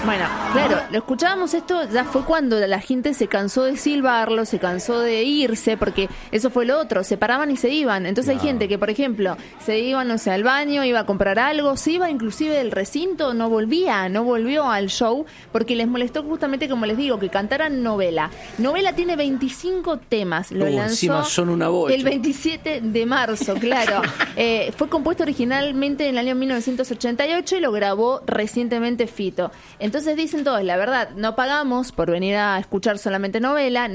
Bueno, claro, lo escuchábamos esto, ya fue cuando la gente se cansó de silbarlo, se cansó de irse, porque eso fue lo otro, se paraban y se iban. Entonces hay gente que, por ejemplo, se iba, no sé, al baño, iba a comprar algo, se iba inclusive del recinto, no volvió al show, porque les molestó justamente, como les digo, que cantaran Novela. Novela tiene 25 temas, lo lanzó son una bocha. el 27 de marzo, claro. Fue compuesto originalmente en el año 1988 y lo grabó recientemente Fito. Entonces dicen todos, la verdad, no pagamos por venir a escuchar solamente Novela,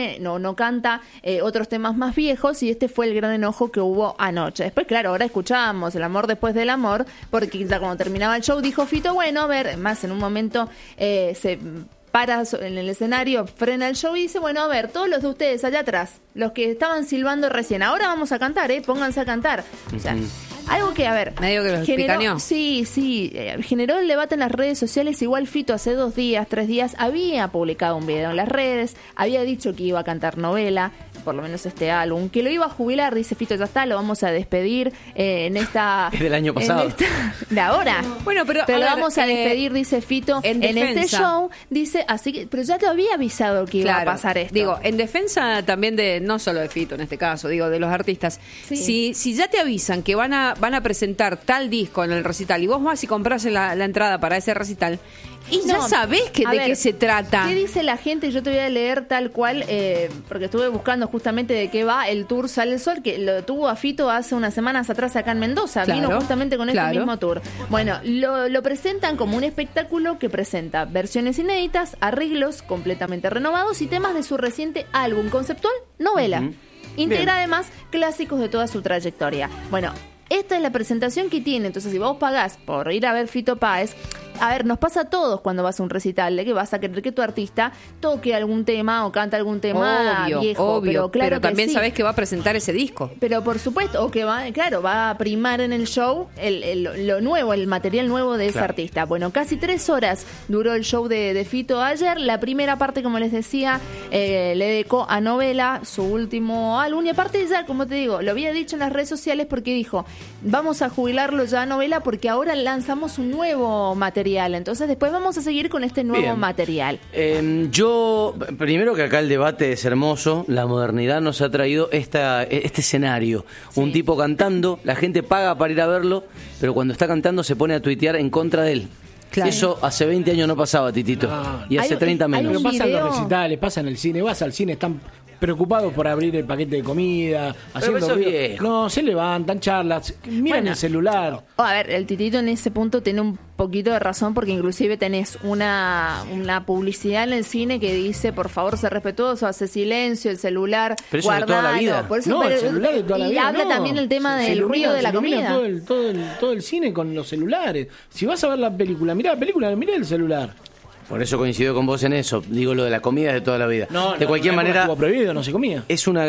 no canta otros temas más viejos, y este fue el gran enojo que hubo anoche. Después, claro, ahora escuchábamos El amor después del amor, porque ya cuando terminaba el show dijo Fito, bueno, a ver, más en un momento se para en el escenario, frena el show y dice, bueno, a ver, todos los de ustedes allá atrás, los que estaban silbando recién, ahora vamos a cantar, pónganse a cantar. O sea, algo que, a ver, medio que los picaneó. Sí, generó el debate en las redes sociales. Igual Fito hace 3 días había publicado un video en las redes, había dicho que iba a cantar Novela, por lo menos este álbum, que lo iba a jubilar, dice Fito, ya está, lo vamos a despedir en esta... Es del año pasado. De ahora. Bueno, pero lo vamos a despedir, dice Fito, en este show, dice, así que, pero ya te había avisado que iba a pasar esto. Digo, en defensa también de, no solo de Fito en este caso, digo, de los artistas, si ya te avisan que van a presentar tal disco en el recital y vos vas y compras la entrada para ese recital y ya sabés de qué se trata. ¿Qué dice la gente? Yo te voy a leer tal cual, porque estuve buscando justamente de qué va el tour Sale el Sol, que lo tuvo a Fito hace unas semanas atrás acá en Mendoza. Vino justamente con este mismo tour. Bueno, lo presentan como un espectáculo que presenta versiones inéditas, arreglos completamente renovados y temas de su reciente álbum conceptual, Novela. Integra además clásicos de toda su trayectoria. Bueno, esta es la presentación que tiene. Entonces, si vos pagás por ir a ver Fito Páez, a ver, nos pasa a todos cuando vas a un recital, de que vas a querer que tu artista toque algún tema o cante algún tema viejo. Obvio, pero también sí, sabés que va a presentar ese disco. Pero por supuesto, o que va a primar en el show lo nuevo, el material nuevo de ese artista. Bueno, casi 3 horas duró el show de Fito ayer. La primera parte, como les decía, le dedicó a Novela, su último álbum. Y aparte ya, como te digo, lo había dicho en las redes sociales porque dijo, vamos a jubilarlo ya a Novela porque ahora lanzamos un nuevo material. Entonces después vamos a seguir con este nuevo material. Yo, primero que acá el debate es hermoso, la modernidad nos ha traído este escenario. Un tipo cantando, la gente paga para ir a verlo, pero cuando está cantando se pone a tuitear en contra de él. Claro. Eso hace 20 años no pasaba, Titito. Y hace 30 menos. Pero pasa en los recitales, pasa en el cine, vas al cine, están preocupados por abrir el paquete de comida, haciendo ruido. No, se levantan, charlas, miran el celular. A ver, el Titito en ese punto tiene un poquito de razón, porque inclusive tenés una publicidad en el cine que dice, por favor, sé respetuoso, hace silencio, el celular, pero eso guardalo. De toda la vida. Por eso, no, el celular de toda la vida. Y habla también el tema del ruido de la comida. Todo el cine con los celulares. Si vas a ver la película, mirá el celular. Por eso coincido con vos en eso. Digo, lo de la comida es de toda la vida. De cualquier manera, estuvo prohibido, no se comía. Es la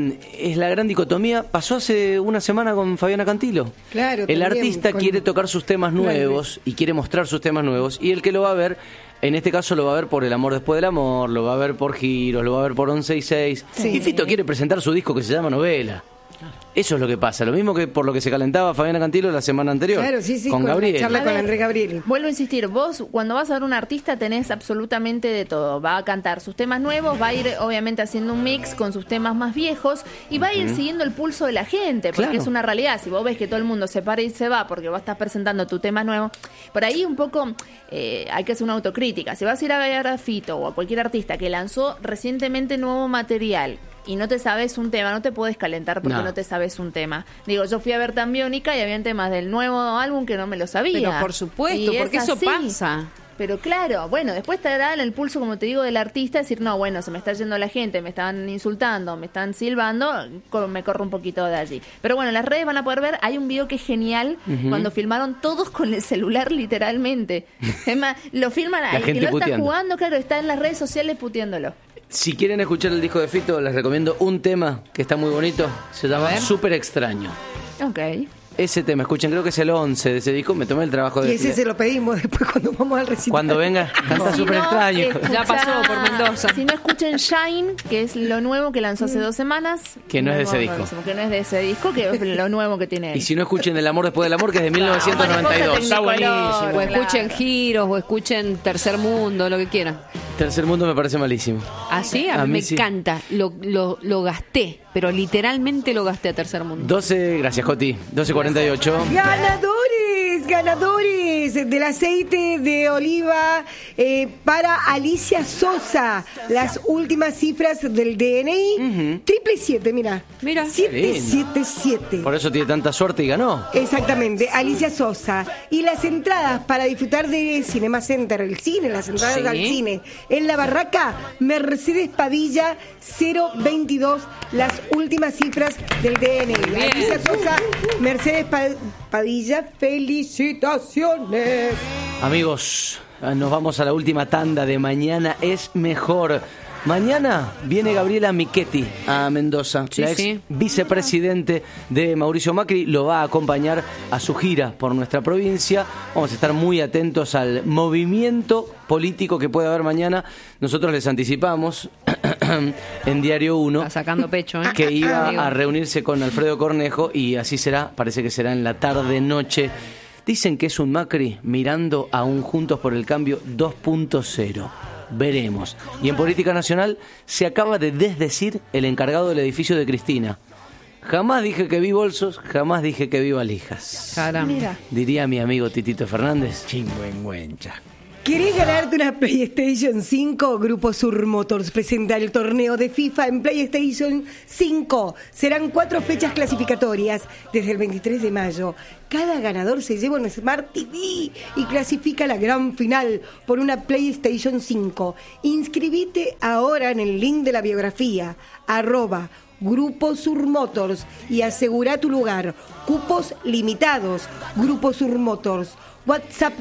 gran dicotomía. Pasó hace una semana con Fabiana Cantilo. Claro. El artista quiere tocar sus temas nuevos y quiere mostrar sus temas nuevos. Y el que lo va a ver, en este caso lo va a ver por El amor después del amor, lo va a ver por Giros, lo va a ver por 11/6. Y Fito quiere presentar su disco que se llama Novela. Eso es lo que pasa, lo mismo que por lo que se calentaba Fabiana Cantilo la semana anterior. Claro, con Gabriel. La charla con Andrés Gabriel. Vuelvo a insistir, vos cuando vas a ver un artista tenés absolutamente de todo. Va a cantar sus temas nuevos, va a ir obviamente haciendo un mix con sus temas más viejos y va a ir siguiendo el pulso de la gente, porque es una realidad. Si vos ves que todo el mundo se para y se va porque vos estás presentando tu tema nuevo, por ahí un poco hay que hacer una autocrítica. Si vas a ir a ver a Fito o a cualquier artista que lanzó recientemente nuevo material y no te sabes un tema, no te puedes calentar porque no te sabes un tema. Digo, yo fui a ver Tambiónica y habían temas del nuevo álbum que no me lo sabía. Pero por supuesto, porque eso pasa. Pero claro, bueno, después te dará el pulso, como te digo, del artista, decir, no, bueno, se me está yendo la gente, me están insultando, me están silbando, me corro un poquito de allí. Pero bueno, en las redes van a poder ver, hay un video que es genial, cuando filmaron todos con el celular, literalmente. Es más, lo filman ahí, que no está jugando, claro, está en las redes sociales puteándolo. Si quieren escuchar el disco de Fito, les recomiendo un tema que está muy bonito, se llama Súper Extraño. Ok. ese tema. Escuchen, creo que es el 11 de ese disco. Me tomé el trabajo de... Y ese se lo pedimos después cuando vamos al recital. Cuando venga, canta súper extraño. Ya pasó por Mendoza. Si no, escuchen Shine, que es lo nuevo que lanzó hace 2 semanas. Que no es de ese disco. Que no es de ese disco, que es lo nuevo que tiene él. Y si no, escuchen El amor después del amor, que es de 1992. Está buenísimo. O escuchen Giros, o escuchen Tercer Mundo, lo que quieran. Tercer Mundo me parece malísimo. ¿Ah, sí? A mí me encanta. Lo gasté, pero literalmente lo gasté a Tercer Mundo. 12, gracias, Joti. 12:48. Ganadores del aceite de oliva para Alicia Sosa. Las últimas cifras del DNI. 777, mira. 777. Por eso tiene tanta suerte y ganó. Exactamente, Alicia Sosa. Y las entradas para disfrutar de Cinema Center, el cine, las entradas al cine. En la barraca, Mercedes Padilla 022, las últimas cifras del DNI. Alicia Sosa, Mercedes Padilla, felicitaciones. Amigos, nos vamos a la última tanda de Mañana es Mejor. Mañana viene Gabriela Michetti a Mendoza, la ex vicepresidente de Mauricio Macri, lo va a acompañar a su gira por nuestra provincia. Vamos a estar muy atentos al movimiento político que puede haber mañana. Nosotros les anticipamos en Diario 1 sacando pecho, que iba a reunirse con Alfredo Cornejo, y así será, parece que será en la tarde-noche. Dicen que es un Macri mirando a un Juntos por el Cambio 2.0. Veremos. Y en política nacional se acaba de desdecir el encargado del edificio de Cristina. Jamás dije que vi bolsos, jamás dije que vi valijas. Caramba. Diría mi amigo Titito Fernández. Chingüengüencha. ¿Querés ganarte una PlayStation 5? Grupo Sur Motors presenta el torneo de FIFA en PlayStation 5. Serán 4 fechas clasificatorias desde el 23 de mayo. Cada ganador se lleva un Smart TV y clasifica a la gran final por una PlayStation 5. Inscribite ahora en el link de la biografía, @Grupo Sur Motors, y asegura tu lugar. Cupos limitados. Grupo Sur Motors. WhatsApp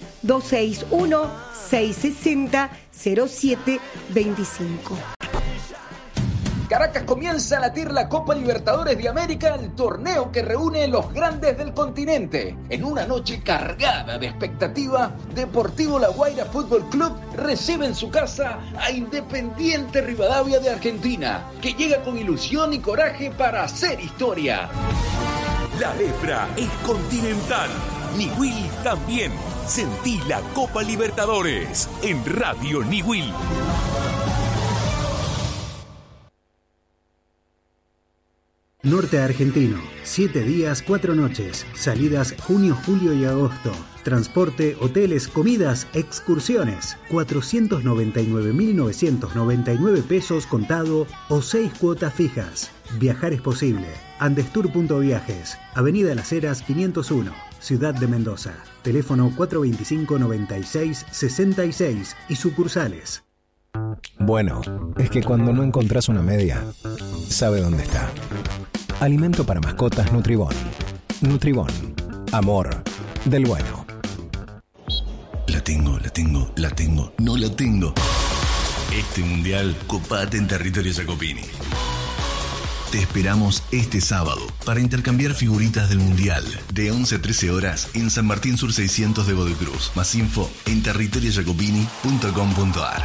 261-660-0725. Caracas comienza a latir la Copa Libertadores de América, el torneo que reúne los grandes del continente. En una noche cargada de expectativa, Deportivo La Guaira Fútbol Club recibe en su casa a Independiente Rivadavia de Argentina, que llega con ilusión y coraje para hacer historia. La lepra es continental. Niwil también. Sentí la Copa Libertadores en Radio Niwil. Norte Argentino, 7 días, 4 noches, salidas junio, julio y agosto. Transporte, hoteles, comidas, excursiones. 499.999 pesos contado o 6 cuotas fijas. Viajar es posible. Andestour.viajes, Avenida Las Heras 501, Ciudad de Mendoza. Teléfono 425-96-66 y sucursales. Bueno, es que cuando no encontrás una media, sabe dónde está. Alimento para mascotas Nutribón. Nutribón. Amor del bueno. La tengo, no la tengo. Este mundial, copate en Territorio Jacopini. Te esperamos este sábado para intercambiar figuritas del mundial de 11 a 13 horas en San Martín Sur 600 de Godoy Cruz. Más info en territoriojacopini.com.ar.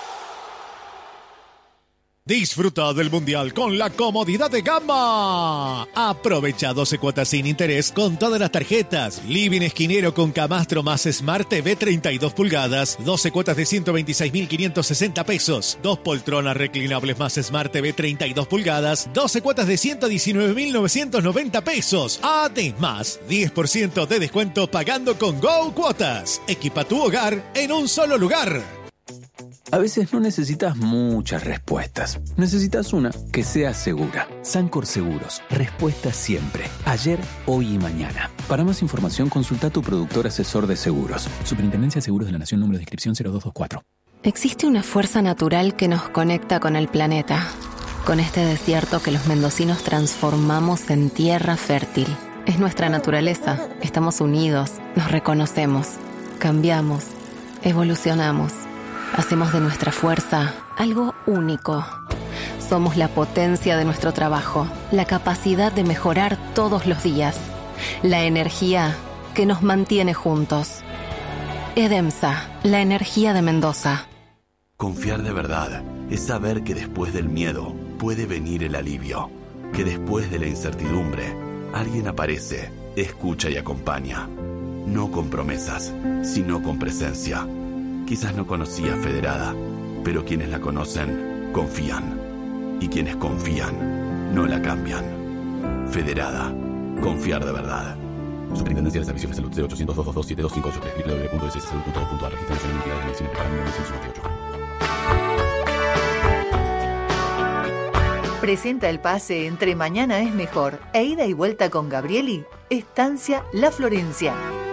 Disfruta del Mundial con la comodidad de Gama. Aprovecha 12 cuotas sin interés con todas las tarjetas. Living esquinero con camastro más Smart TV 32 pulgadas. 12 cuotas de 126.560 pesos. 2 poltronas reclinables más Smart TV 32 pulgadas. 12 cuotas de 119.990 pesos. Además, 10% de descuento pagando con Go Cuotas. Equipa tu hogar en un solo lugar. A veces no necesitas muchas respuestas. Necesitas una que sea segura. Sancor Seguros. Respuesta siempre. Ayer, hoy y mañana. Para más información, consulta a tu productor asesor de seguros. Superintendencia de Seguros de la Nación, número de inscripción 0224. Existe una fuerza natural que nos conecta con el planeta. Con este desierto que los mendocinos transformamos en tierra fértil. Es nuestra naturaleza. Estamos unidos. Nos reconocemos. Cambiamos. Evolucionamos. Hacemos de nuestra fuerza algo único. Somos la potencia de nuestro trabajo, la capacidad de mejorar todos los días. la energía que nos mantiene juntos. Edemsa, la energía de Mendoza. Confiar de verdad es saber que después del miedo puede venir el alivio, que después de la incertidumbre alguien aparece, escucha y acompaña. No con promesas, sino con presencia. Quizás no conocía Federada, pero quienes la conocen, confían. Y quienes confían, no la cambian. Federada. Confiar de verdad. Superintendencia de Servicios de Salud 0800-222-7258 www.sssalud.gov.ar. Registración en unidades de medicina preparada en 1958. Presenta el pase entre Mañana es Mejor e Ida y Vuelta con Gabrieli, Estancia La Florencia.